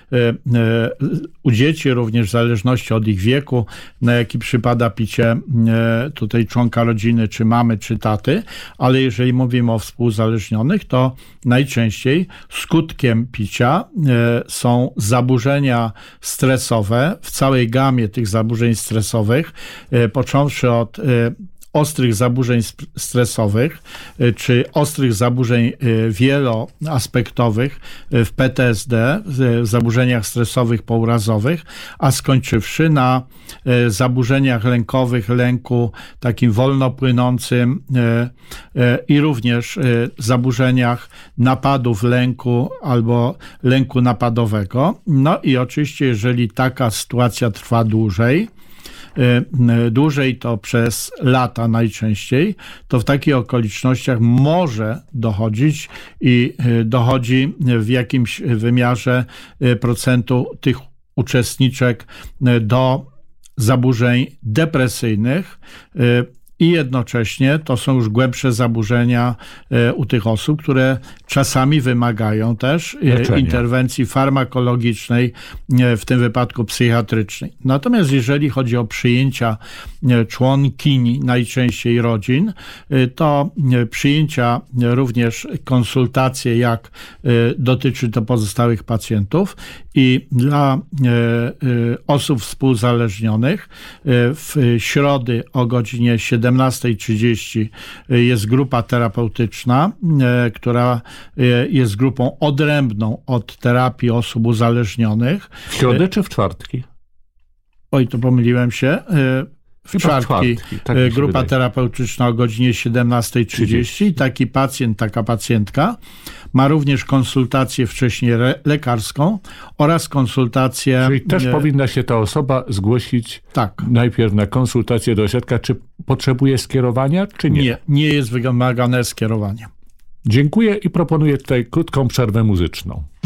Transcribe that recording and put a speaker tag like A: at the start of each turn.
A: u dzieci również w zależności od ich wieku, na jaki przypada picie tutaj członka rodziny, czy mamy, czy taty, ale jeżeli mówimy o współuzależnionych, to najczęściej skutkiem picia są zaburzenia stresowe w całej gamie tych zaburzeń stresowych, począwszy od ostrych zaburzeń stresowych, czy ostrych zaburzeń wieloaspektowych w PTSD, w zaburzeniach stresowych pourazowych, a skończywszy na zaburzeniach lękowych, lęku takim wolno płynącym i również zaburzeniach napadów lęku albo lęku napadowego. No i oczywiście, jeżeli taka sytuacja trwa dłużej to przez lata najczęściej, to w takich okolicznościach może dochodzić i dochodzi w jakimś wymiarze procentu tych uczestniczek do zaburzeń depresyjnych i jednocześnie to są już głębsze zaburzenia u tych osób, które czasami wymagają też interwencji farmakologicznej, w tym wypadku psychiatrycznej. Natomiast jeżeli chodzi o przyjęcia członkini, najczęściej rodzin, to przyjęcia również konsultacje, jak dotyczy to pozostałych pacjentów i dla osób współzależnionych w środy o godzinie 17:30 jest grupa terapeutyczna, która jest grupą odrębną od terapii osób uzależnionych.
B: W środę czy w czwartki?
A: Oj, to pomyliłem się. W czwartki tak grupa terapeutyczna o godzinie 17:30. Taki pacjent, taka pacjentka ma również konsultację wcześniej lekarską oraz konsultację...
B: Czyli też powinna się ta osoba zgłosić najpierw na konsultację do ośrodka. Czy potrzebuje skierowania, czy nie?
A: Nie jest wymagane skierowanie.
B: Dziękuję i proponuję tutaj krótką przerwę muzyczną.